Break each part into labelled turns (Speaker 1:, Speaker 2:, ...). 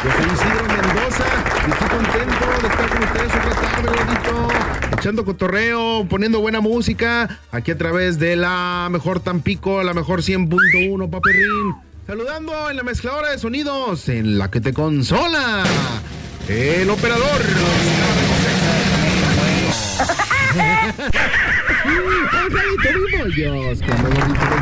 Speaker 1: Yo soy Isidro Mendoza y estoy contento de estar con ustedes otra tarde, gordito, echando cotorreo, poniendo buena música, aquí a través de la mejor Tampico, la mejor 100.1, Paperrín. Saludando en la mezcladora de sonidos, en la que te consola, el operador. Angelito Vibollos, que me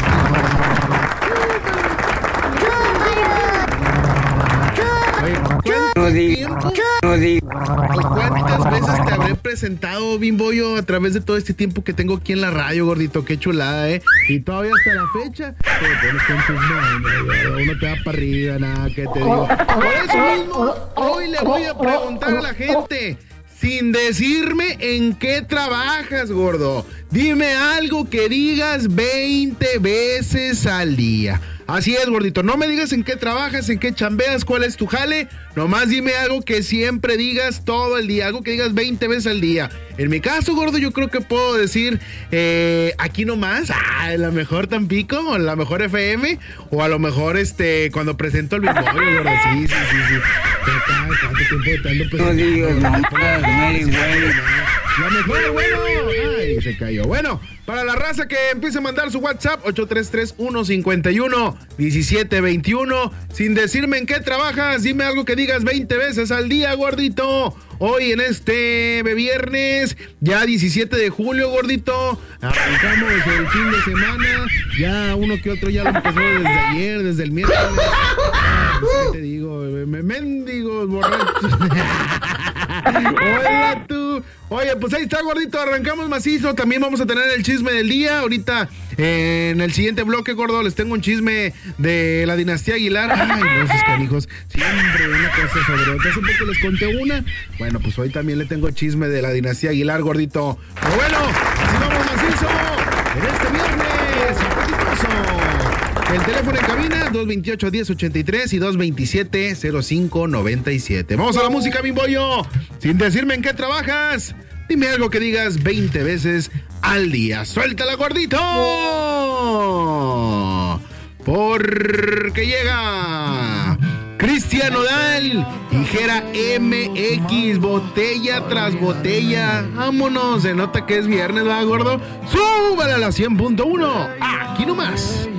Speaker 1: ¿Cuántas veces te habré presentado, Bimbollo, a través de todo este tiempo que tengo aquí en la radio, gordito? Qué chulada, ¿eh? Y todavía hasta la fecha te pones con tus manos, uno te va para arriba, nada, ¿qué te digo? Por eso mismo, hoy le voy a preguntar a la gente, sin decirme en qué trabajas, gordo. Dime algo que digas 20 veces al día. Así es, gordito, no me digas en qué trabajas, en qué chambeas, cuál es tu jale, nomás dime algo que siempre digas todo el día, algo que digas 20 veces al día. En mi caso, gordo, yo creo que puedo decir aquí nomás, la mejor Tampico, o la mejor FM, o a lo mejor cuando presento el Bimbollo, gordo, sí. ¿Cuánto tiempo te ando presentando? No digas, la mejor, bueno, ay, se cayó. Bueno, para la raza que empiece a mandar su WhatsApp, 833-151-1721. Sin decirme en qué trabajas, dime algo que digas 20 veces al día, gordito. Hoy en este viernes, ya 17 de julio, gordito. Arrancamos el fin de semana. Ya uno que otro ya lo empezó desde ayer, desde el miércoles. ¿Qué te digo? Mendigos borrachos. Hola tú. Oye, pues ahí está, gordito, arrancamos macizo. También vamos a tener el chisme del día. Ahorita, en el siguiente bloque, gordo, les tengo un chisme de la dinastía Aguilar. Ay, no, esos canijos, siempre una cosa sobre otra. Hace poco les conté una. Bueno, pues hoy también le tengo chisme de la dinastía Aguilar, gordito. Pero bueno, así vamos macizo en este viernes apetitoso. El teléfono en cabina, 228-1083 y 227-0597. Vamos a la música, Bimbollo. Sin decirme en qué trabajas, dime algo que digas 20 veces al día. ¡Suéltala, gordito! Porque llega Cristian Nodal y Jera MX, botella tras botella. Vámonos, se nota que es viernes, ¿verdad, gordo? ¡Súbala a la 100.1! Aquí nomás.